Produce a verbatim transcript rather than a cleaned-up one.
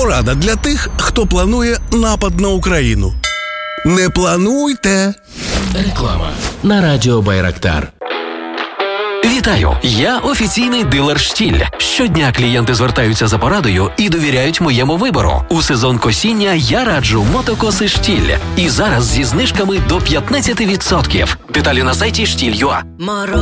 Порада для тих, хто планує напад на Україну. Не плануйте. Реклама на радіо Байрактар. Вітаю! Я офіційний дилер «Штіль». Щодня клієнти звертаються за порадою і довіряють моєму вибору. У сезон косіння я раджу мотокоси «Штіль». І зараз зі знижками до п'ятнадцять відсотків. Деталі на сайті штіль крапка ю а.